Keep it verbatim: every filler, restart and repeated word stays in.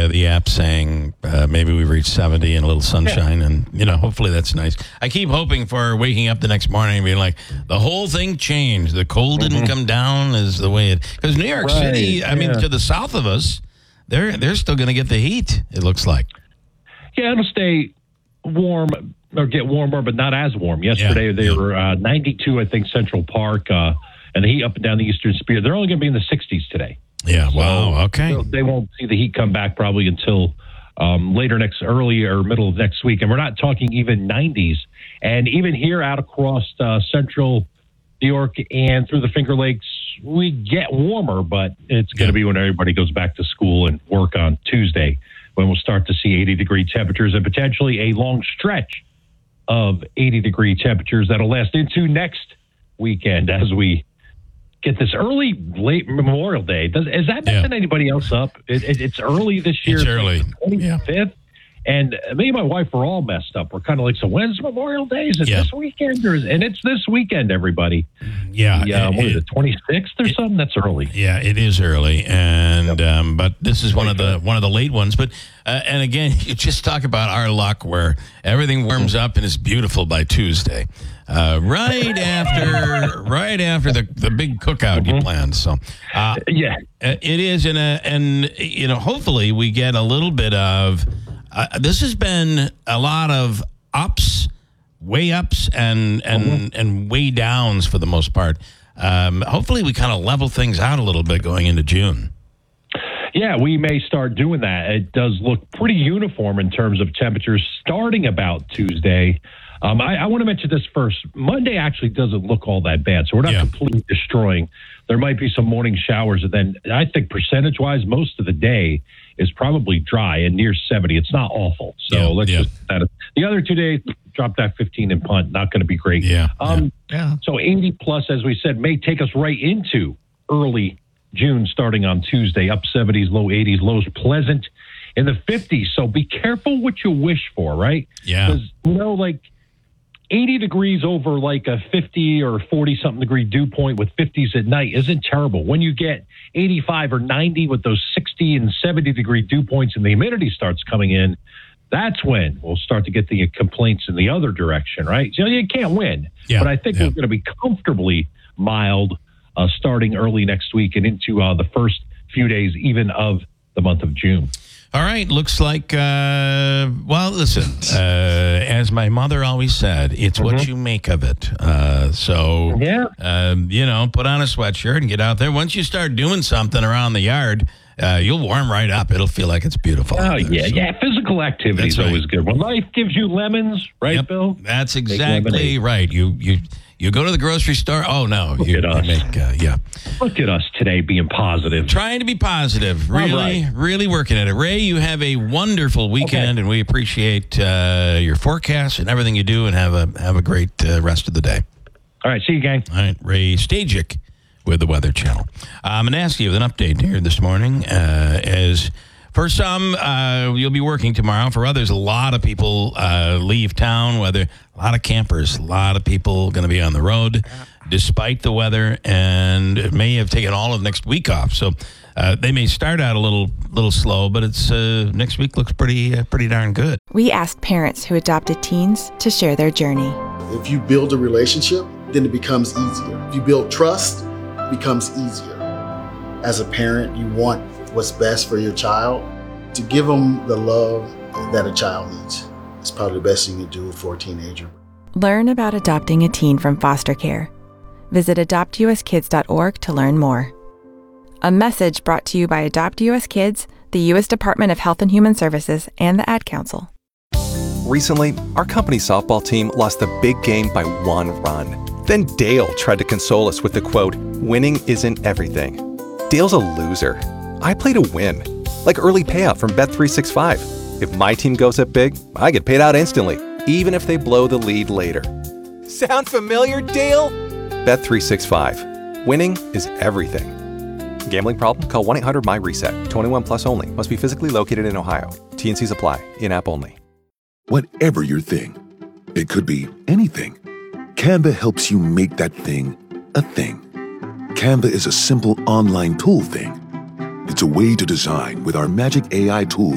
uh, the app saying uh, maybe we reached seventy and a little sunshine, yeah. and you know, hopefully that's nice. I keep hoping for waking up the next morning and being like, the whole thing changed. The cold mm-hmm. didn't come down as the way it because New York right, City. I yeah. mean, to the south of us, they're they're still going to get the heat. It looks like. Yeah, it'll stay warm or get warmer, but not as warm. Yesterday yeah. they yeah. were uh, ninety-two, I think, Central Park, uh, and the heat up and down the Eastern Spear. They're only going to be in the sixties today. Yeah, so wow, okay. They won't see the heat come back probably until um, later next, early or middle of next week. And we're not talking even nineties. And even here out across uh, central New York and through the Finger Lakes, we get warmer, but it's going to yeah. be when everybody goes back to school and work on Tuesday, when we'll start to see eighty-degree temperatures and potentially a long stretch of eighty-degree temperatures that'll last into next weekend as we get this early, late Memorial Day. Does is that messing yeah. anybody else up? It, it, it's early this year. It's early. twenty-fifth. Yeah. And me and my wife are all messed up. We're kind of like, so when's Memorial Day? Is it yeah. this weekend? Or is, and it's this weekend, everybody. Yeah. Yeah. What is it, twenty-sixth or it, something? That's early. Yeah, it is early. And yep. um, but this is one of the one of the late ones. But uh, and again, you just talk about our luck where everything warms up and is beautiful by Tuesday. Uh, right after, right after the, the big cookout mm-hmm. you planned. So, uh, yeah, it is in a, and you know, hopefully we get a little bit of. Uh, this has been a lot of ups, way ups, and and mm-hmm. and way downs for the most part. Um, hopefully, we kind of level things out a little bit going into June. Yeah, we may start doing that. It does look pretty uniform in terms of temperatures starting about Tuesday. Um, I, I want to mention this first. Monday actually doesn't look all that bad, so we're not yeah. completely destroying. There might be some morning showers, and then I think percentage-wise, most of the day is probably dry and near seventy. It's not awful. So yeah, let's yeah. just that. The other two days, drop that fifteen and punt. Not going to be great. Yeah, um, yeah. yeah. So eighty plus, as we said, may take us right into early June, starting on Tuesday. Up seventies, low eighties, lows pleasant in the fifties. So be careful what you wish for, right? Yeah. Because, you know, like eighty degrees over like a fifty or forty something degree dew point with fifties at night isn't terrible. When you get eighty-five or ninety with those sixty and seventy degree dew points and the humidity starts coming in, that's when we'll start to get the complaints in the other direction, right? So you can't win, yeah, but I think yeah. we're going to be comfortably mild uh, starting early next week and into uh, the first few days even of the month of June. All right, looks like, uh, well, listen, uh, as my mother always said, it's mm-hmm. what you make of it. Uh, so, yeah. um, you know, put on a sweatshirt and get out there. Once you start doing something around the yard, uh, you'll warm right up. It'll feel like it's beautiful. Oh, yeah, so. yeah. Physical activity is right. always good. When life gives you lemons, right, yep, Bill? That's exactly right. You, you, you go to the grocery store. Oh, no. Look you, at us. you make, uh, yeah. Look at us today being positive. Trying to be positive. Really, right. really working at it. Ray, you have a wonderful weekend, okay. and we appreciate uh, your forecast and everything you do, and have a have a great uh, rest of the day. All right. See you, gang. All right. Ray Stajic with the Weather Channel. I'm going to ask you with an update here this morning. Uh, as for some, uh, you'll be working tomorrow. For others, a lot of people uh, leave town, whether a lot of campers, a lot of people going to be on the road despite the weather, and it may have taken all of next week off. So uh, they may start out a little little slow, but it's uh, next week looks pretty uh, pretty darn good. We asked parents who adopted teens to share their journey. If you build a relationship, then it becomes easier. If you build trust, it becomes easier. As a parent, you want what's best for your child. To give them the love that a child needs is probably the best thing you can do for a teenager. Learn about adopting a teen from foster care. Visit adopt u s kids dot org to learn more. A message brought to you by Adopt U S Kids, the U S Department of Health and Human Services, and the Ad Council. Recently, our company's softball team lost the big game by one run. Then Dale tried to console us with the quote, "Winning isn't everything." Dale's a loser. I play to win. Like early payout from Bet three sixty-five. If my team goes up big, I get paid out instantly, even if they blow the lead later. Sound familiar, Dale? Bet three sixty-five. Winning is everything. Gambling problem? Call one eight hundred M Y reset. twenty-one plus only. Must be physically located in Ohio. T N Cs apply. In-app only. Whatever your thing, it could be anything. Canva helps you make that thing a thing. Canva is a simple online tool thing. It's a way to design with our magic A I tool